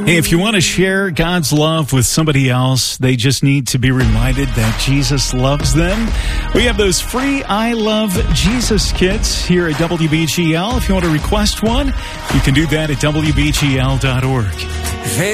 Hey, if you want to share God's love with somebody else, they just need to be reminded that Jesus loves them. We have those free I Love Jesus kits here at WBGL. If you want to request one, you can do that at WBGL.org.